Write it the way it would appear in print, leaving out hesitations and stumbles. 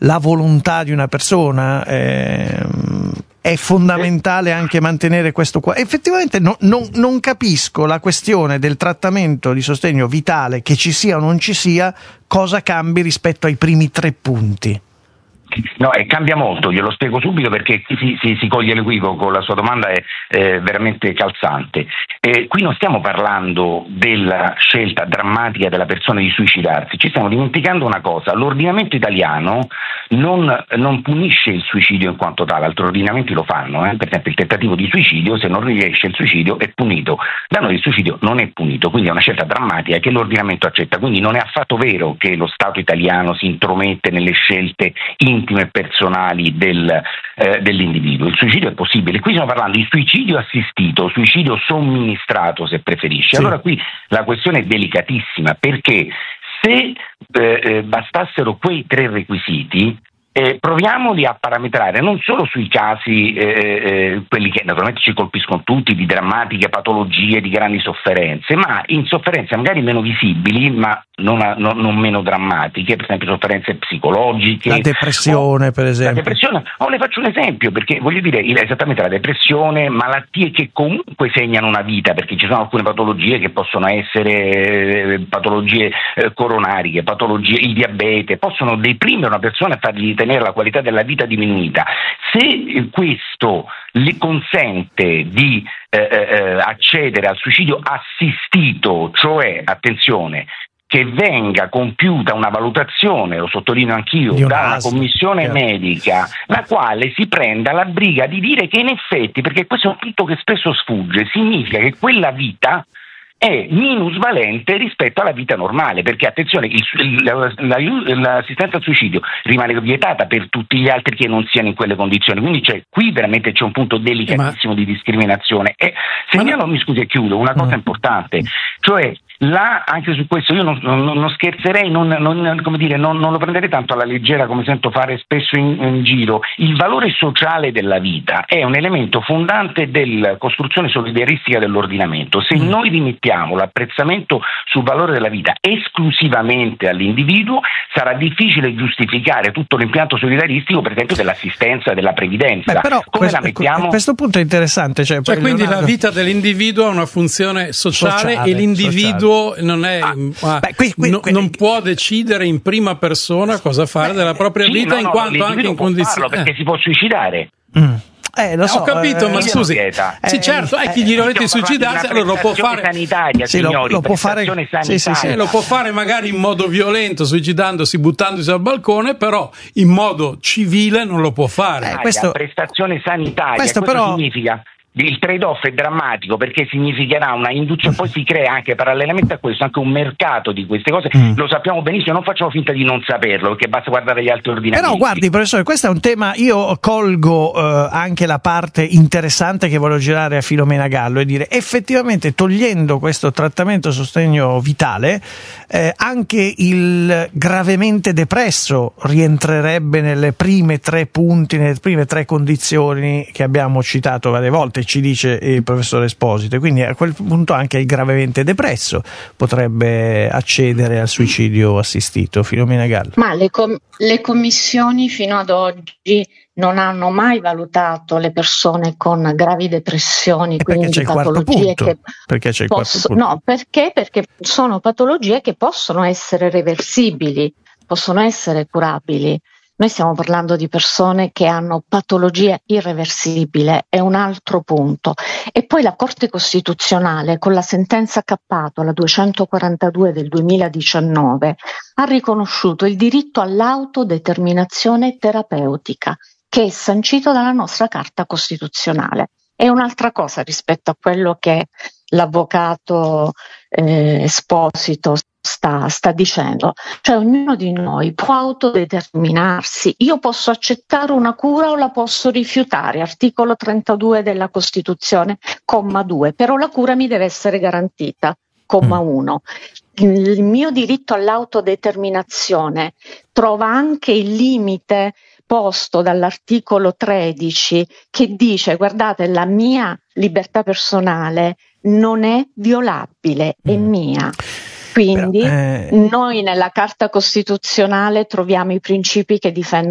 la volontà di una persona, è fondamentale anche mantenere questo qua. Effettivamente non capisco la questione del trattamento di sostegno vitale, che ci sia o non ci sia, cosa cambi rispetto ai primi 3 punti. No, cambia molto, glielo spiego subito perché si coglie l'equivoco, la sua domanda è veramente calzante. Qui non stiamo parlando della scelta drammatica della persona di suicidarsi, ci stiamo dimenticando una cosa: l'ordinamento italiano non punisce il suicidio in quanto tale, altri ordinamenti lo fanno, per esempio il tentativo di suicidio, se non riesce il suicidio è punito, da noi il suicidio non è punito, quindi è una scelta drammatica che l'ordinamento accetta, quindi non è affatto vero che lo Stato italiano si intromette nelle scelte intime e personali dell'individuo. Il suicidio è possibile. Qui stiamo parlando di suicidio assistito, suicidio somministrato se preferisci. Sì. Allora qui la questione è delicatissima, perché se bastassero quei 3 requisiti, proviamoli a parametrare non solo sui casi, quelli che naturalmente ci colpiscono tutti, di drammatiche patologie, di grandi sofferenze, ma in sofferenze magari meno visibili, ma non meno drammatiche, per esempio sofferenze psicologiche. La depressione, per esempio. La depressione, le faccio un esempio, perché voglio dire, esattamente la depressione, malattie che comunque segnano una vita, perché ci sono alcune patologie che possono essere patologie coronariche, patologie, il diabete, possono deprimere una persona e fargli tenere la qualità della vita diminuita. Se questo le consente di accedere al suicidio assistito, cioè, attenzione, che venga compiuta una valutazione, lo sottolineo anch'io, da una commissione medica, la quale si prenda la briga di dire che in effetti, perché questo è un punto che spesso sfugge, significa che quella vita è minusvalente rispetto alla vita normale, perché attenzione, l'assistenza al suicidio rimane vietata per tutti gli altri che non siano in quelle condizioni, quindi qui veramente c'è un punto delicatissimo di discriminazione. E segnalo, mi scusi e chiudo, una cosa importante, cioè anche su questo io non scherzerei, non lo prenderei tanto alla leggera come sento fare spesso in giro. Il valore sociale della vita è un elemento fondante della costruzione solidaristica dell'ordinamento. Se noi rimettiamo l'apprezzamento sul valore della vita esclusivamente all'individuo, sarà difficile giustificare tutto l'impianto solidaristico, per esempio dell'assistenza, della previdenza. Però la mettiamo? Questo punto è interessante. Cioè quindi la vita dell'individuo ha una funzione sociale e l'individuo non è non può decidere in prima persona cosa fare della propria vita, in quanto anche in condizioni perché si può suicidare. Lo so, ho capito, ma scusi, sì, certo, chi gli dovete suicidarsi, allora lo può fare sanitaria, signori, lo può fare, lo può fare magari in modo violento, suicidandosi, buttandosi dal balcone, però in modo civile non lo può fare. Prestazione sanitaria, questo però significa. Il trade-off è drammatico, perché significherà una induzione, poi si crea anche parallelamente a questo anche un mercato di queste cose, lo sappiamo benissimo, non facciamo finta di non saperlo, perché basta guardare gli altri ordinamenti. Però guardi, professore, questo è un tema, io colgo anche la parte interessante che voglio girare a Filomena Gallo e dire, effettivamente togliendo questo trattamento sostegno vitale, anche il gravemente depresso rientrerebbe nelle prime 3 punti, nelle prime 3 condizioni che abbiamo citato varie volte, ci dice il professore Esposito, quindi a quel punto anche il gravemente depresso potrebbe accedere al suicidio assistito. Filomena Gallo. Ma le commissioni fino ad oggi non hanno mai valutato le persone con gravi depressioni, quindi c'è patologie che perché c'è il quarto punto? No, perché sono patologie che possono essere reversibili, possono essere curabili. Noi stiamo parlando di persone che hanno patologia irreversibile, è un altro punto. E poi la Corte Costituzionale, con la sentenza Cappato, la 242 del 2019, ha riconosciuto il diritto all'autodeterminazione terapeutica, che è sancito dalla nostra Carta Costituzionale. È un'altra cosa rispetto a quello che l'avvocato Esposito sta dicendo, cioè ognuno di noi può autodeterminarsi, io posso accettare una cura o la posso rifiutare, articolo 32 della Costituzione, comma 2, però la cura mi deve essere garantita, comma 1. Il mio diritto all'autodeterminazione trova anche il limite posto dall'articolo 13 che dice, guardate, la mia libertà personale non è violabile, è mia. Quindi noi nella Carta Costituzionale troviamo i principi che difendono